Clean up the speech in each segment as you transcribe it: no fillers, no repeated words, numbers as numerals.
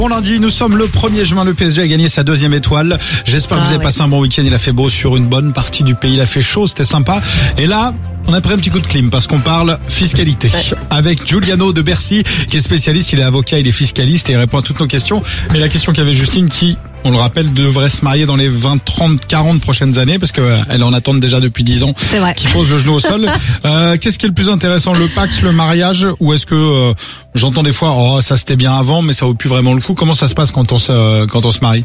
Bon lundi, nous sommes le 1er juin, le PSG a gagné sa 2e étoile. J'espère que vous avez passé un bon week-end, il a fait beau sur une bonne partie du pays, il a fait chaud, c'était sympa. Et là, on a pris un petit coup de clim parce qu'on parle fiscalité avec Giuliano de Bercy qui est spécialiste, il est avocat, il est fiscaliste et il répond à toutes nos questions. Et la question qu'avait Justine qui, on le rappelle, devrait se marier dans les 20, 30, 40 prochaines années parce qu'elle en attend déjà depuis 10 ans. C'est vrai. Qui pose le genou au sol. Qu'est-ce qui est le plus intéressant, le Pacs, le mariage, ou est-ce que j'entends des fois, oh ça c'était bien avant, mais ça vaut plus vraiment le coup. Comment ça se passe quand on se marie?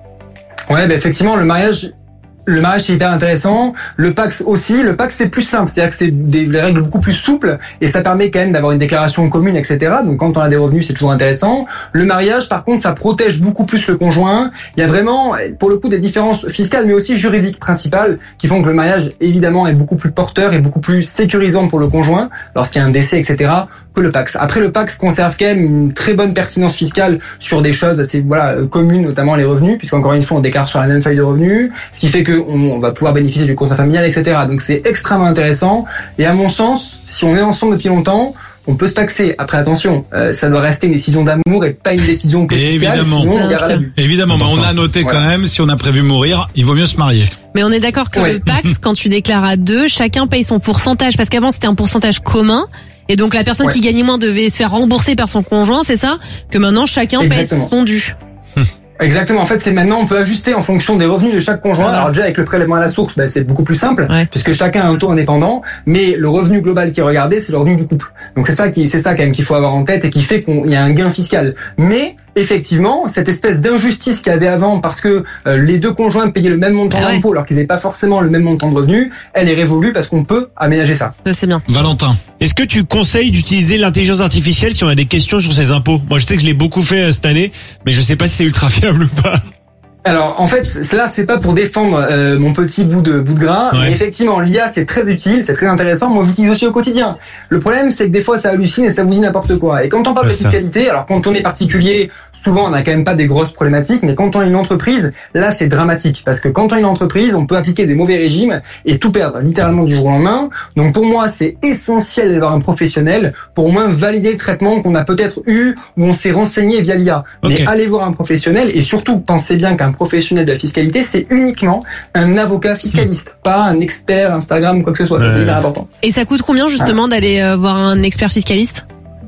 Ouais, effectivement, le mariage c'est hyper intéressant. Le Pacs aussi. Le Pacs c'est plus simple, c'est-à-dire que c'est des règles beaucoup plus souples et ça permet quand même d'avoir une déclaration commune, etc. Donc quand on a des revenus, c'est toujours intéressant. Le mariage, par contre, ça protège beaucoup plus le conjoint. Il y a vraiment, pour le coup, des différences fiscales, mais aussi juridiques principales qui font que le mariage, évidemment, est beaucoup plus porteur et beaucoup plus sécurisant pour le conjoint lorsqu'il y a un décès, etc. que le Pacs. Après, le Pacs conserve quand même une très bonne pertinence fiscale sur des choses assez communes, notamment les revenus, puisqu'encore une fois, on déclare sur la même feuille de revenus, ce qui fait que on va pouvoir bénéficier du contrat familial, etc. Donc c'est extrêmement intéressant. Et à mon sens, si on est ensemble depuis longtemps, on peut se paxer. Après, attention, ça doit rester une décision d'amour et pas une décision fiscale. Évidemment. Sinon, on garde la vue. Évidemment, mais on a noté quand même, si on a prévu mourir, il vaut mieux se marier. Mais on est d'accord que le Pacs, quand tu déclares à deux, chacun paye son pourcentage. Parce qu'avant, c'était un pourcentage commun. Et donc, la personne qui gagnait moins devait se faire rembourser par son conjoint, c'est ça? Que maintenant, chacun paye son dû. Exactement. En fait, c'est maintenant, on peut ajuster en fonction des revenus de chaque conjoint. Alors déjà, avec le prélèvement à la source, c'est beaucoup plus simple, puisque chacun a un taux indépendant, mais le revenu global qui est regardé, c'est le revenu du couple. Donc c'est ça quand même qu'il faut avoir en tête et qui fait qu'il y a un gain fiscal. Mais, effectivement, cette espèce d'injustice qu'il y avait avant parce que les deux conjoints payaient le même montant d'impôt alors qu'ils n'avaient pas forcément le même montant de revenus, elle est révolue parce qu'on peut aménager ça. Ça, c'est bien. Valentin. Est-ce que tu conseilles d'utiliser l'intelligence artificielle si on a des questions sur ses impôts? Moi, je sais que je l'ai beaucoup fait cette année, mais je sais pas si c'est ultra fiable ou pas. Alors en fait là c'est pas pour défendre mon petit bout de gras, mais effectivement l'IA c'est très utile, c'est très intéressant, moi j'utilise aussi au quotidien. Le problème c'est que des fois ça hallucine et ça vous dit n'importe quoi. Et quand on parle de fiscalité, alors quand on est particulier, souvent on n'a quand même pas des grosses problématiques, mais quand on est une entreprise, là c'est dramatique parce que quand on est une entreprise, on peut appliquer des mauvais régimes et tout perdre littéralement du jour au lendemain. Donc pour moi c'est essentiel d'avoir un professionnel pour au moins valider le traitement qu'on a peut-être eu ou on s'est renseigné via l'IA. Mais allez voir un professionnel et surtout pensez bien qu'un professionnel de la fiscalité, c'est uniquement un avocat fiscaliste, pas un expert Instagram ou quoi que ce soit. Ça, c'est hyper important. Et ça coûte combien justement d'aller voir un expert fiscaliste?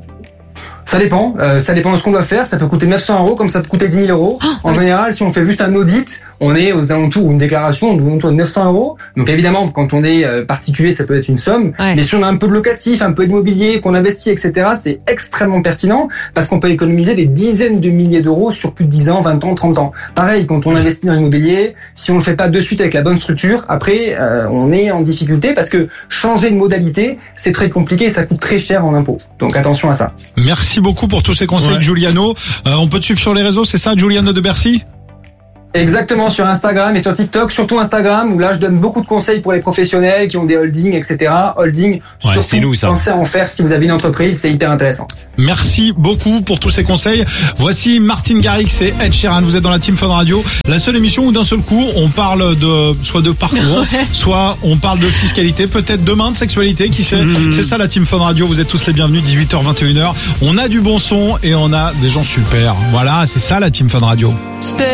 Ça dépend de ce qu'on doit faire. Ça peut coûter 900 € comme ça peut coûter 10 000 €. En général, si on fait juste un audit, on est aux alentours, ou une déclaration, aux alentours de 900 €. Donc évidemment, quand on est particulier, ça peut être une somme. Mais si on a un peu de locatif, un peu d'immobilier, qu'on investit, etc., c'est extrêmement pertinent parce qu'on peut économiser des dizaines de milliers d'euros sur plus de 10 ans, 20 ans, 30 ans. Pareil, quand on investit dans l'immobilier, si on le fait pas de suite avec la bonne structure, après, on est en difficulté parce que changer de modalité, c'est très compliqué et ça coûte très cher en impôts. Donc attention à ça. Merci beaucoup pour tous ces conseils, Giuliano. On peut te suivre sur les réseaux, c'est ça, Giuliano de Bercy? Exactement, sur Instagram et sur TikTok, surtout Instagram, où là je donne beaucoup de conseils pour les professionnels qui ont des holdings, etc. Holding, surtout, pensez à en faire si vous avez une entreprise, c'est hyper intéressant. Merci beaucoup pour tous ces conseils. Voici Martin Garrix et Ed Sheeran, vous êtes dans la Team Fun Radio, la seule émission où d'un seul coup on parle soit de parcours, soit on parle de fiscalité, peut-être demain de sexualité, qui sait. C'est ça la Team Fun Radio, vous êtes tous les bienvenus, 18h, 21h. On a du bon son et on a des gens super. Voilà, c'est ça la Team Fun Radio.